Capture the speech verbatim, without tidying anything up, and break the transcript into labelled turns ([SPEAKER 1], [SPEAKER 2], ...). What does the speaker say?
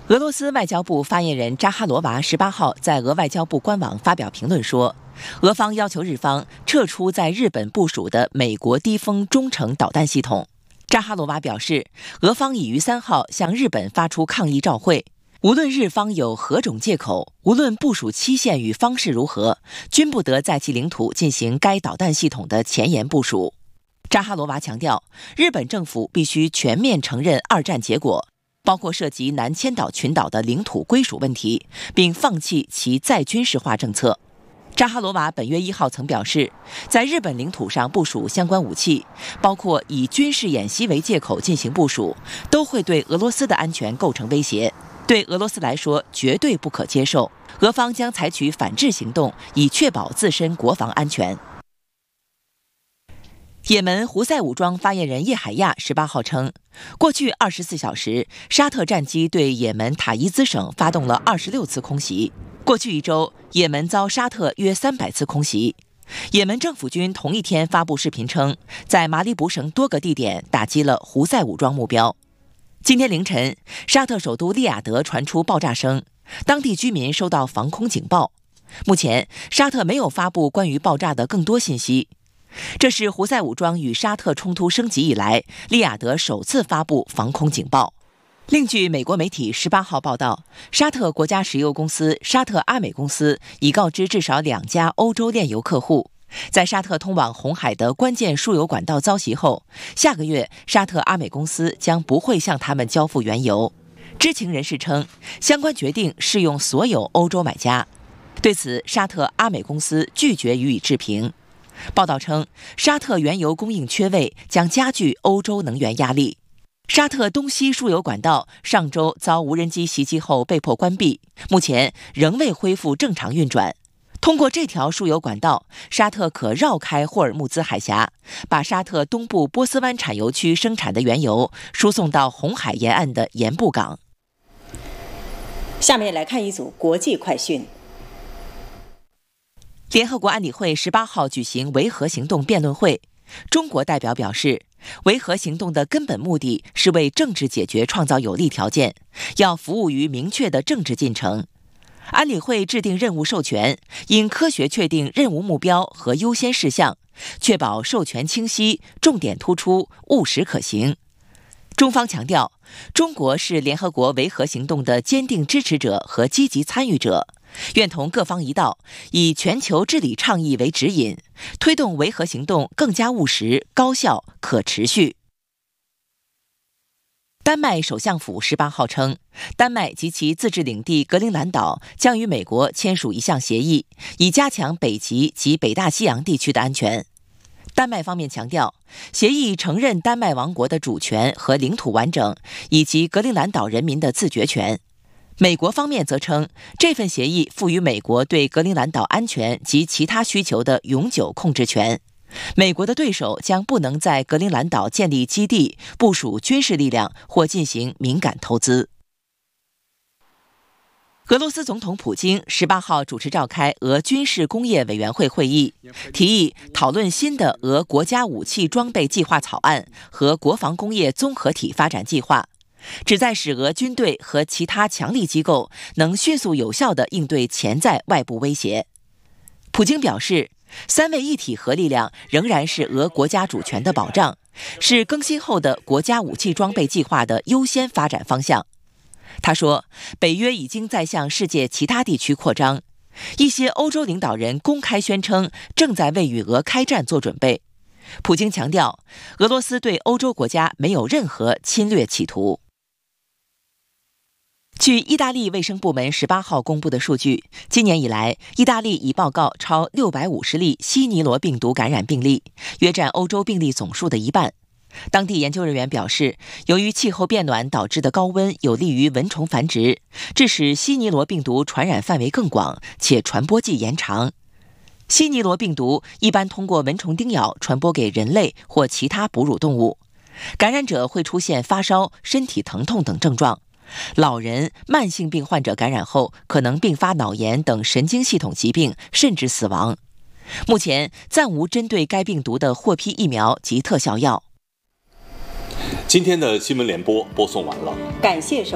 [SPEAKER 1] 俄罗斯外交部发言人扎哈罗娃十八号在俄外交部官网发表评论说，俄方要求日方撤出在日本部署的美国低风中程导弹系统。扎哈罗娃表示，俄方已于三号向日本发出抗议照会，无论日方有何种借口，无论部署期限与方式如何，均不得在其领土进行该导弹系统的前沿部署。扎哈罗娃强调，日本政府必须全面承认二战结果，包括涉及南千岛群岛的领土归属问题，并放弃其再军事化政策。扎哈罗娃本月一号曾表示，在日本领土上部署相关武器，包括以军事演习为借口进行部署，都会对俄罗斯的安全构成威胁，对俄罗斯来说绝对不可接受。俄方将采取反制行动，以确保自身国防安全。也门胡塞武装发言人叶海亚十八号称，过去二十四小时，沙特战机对也门塔伊兹省发动了二十六次空袭。过去一周，也门遭沙特约三百次空袭。也门政府军同一天发布视频称，在马里卜省多个地点打击了胡塞武装目标。今天凌晨，沙特首都利雅得传出爆炸声，当地居民收到防空警报。目前，沙特没有发布关于爆炸的更多信息。这是胡塞武装与沙特冲突升级以来，利雅得首次发布防空警报。另据美国媒体十八号报道，沙特国家石油公司沙特阿美公司已告知至少两家欧洲炼油客户，在沙特通往红海的关键输油管道遭袭后，下个月沙特阿美公司将不会向他们交付原油。知情人士称，相关决定适用所有欧洲买家。对此，沙特阿美公司拒绝予以置评。报道称，沙特原油供应缺位将加剧欧洲能源压力。沙特东西输油管道上周遭无人机袭击后被迫关闭，目前仍未恢复正常运转。通过这条输油管道，沙特可绕开霍尔木兹海峡，把沙特东部波斯湾产油区生产的原油输送到红海沿岸的盐布港。
[SPEAKER 2] 下面来看一组国际快讯。
[SPEAKER 1] 联合国安理会十八号举行维和行动辩论会，中国代表表示，维和行动的根本目的是为政治解决创造有利条件，要服务于明确的政治进程。安理会制定任务授权，应科学确定任务目标和优先事项，确保授权清晰、重点突出、务实可行。中方强调，中国是联合国维和行动的坚定支持者和积极参与者，愿同各方一道，以全球治理倡议为指引，推动维和行动更加务实、高效、可持续。丹麦首相府十八号称，丹麦及其自治领地格陵兰岛将与美国签署一项协议，以加强北极及北大西洋地区的安全。丹麦方面强调，协议承认丹麦王国的主权和领土完整，以及格陵兰岛人民的自决权。美国方面则称，这份协议赋予美国对格陵兰岛安全及其他需求的永久控制权。美国的对手将不能在格陵兰岛建立基地、部署军事力量或进行敏感投资。俄罗斯总统普京十八号主持召开俄军事工业委员会会议，提议讨论新的俄国家武器装备计划草案和国防工业综合体发展计划，旨在使俄军队和其他强力机构能迅速有效地应对潜在外部威胁。普京表示，三位一体核力量仍然是俄国家主权的保障，是更新后的国家武器装备计划的优先发展方向。他说，北约已经在向世界其他地区扩张，一些欧洲领导人公开宣称正在为与俄开战做准备。普京强调，俄罗斯对欧洲国家没有任何侵略企图。据意大利卫生部门十八号公布的数据，今年以来，意大利已报告超六百五十例西尼罗病毒感染病例，约占欧洲病例总数的一半。当地研究人员表示，由于气候变暖导致的高温有利于蚊虫繁殖，致使西尼罗病毒传染范围更广，且传播季延长。西尼罗病毒一般通过蚊虫叮咬传播给人类或其他哺乳动物，感染者会出现发烧、身体疼痛等症状。老人、慢性病患者感染后可能并发脑炎等神经系统疾病，甚至死亡。目前暂无针对该病毒的获批疫苗及特效药。
[SPEAKER 3] 今天的新闻联播播送完了，
[SPEAKER 2] 感谢收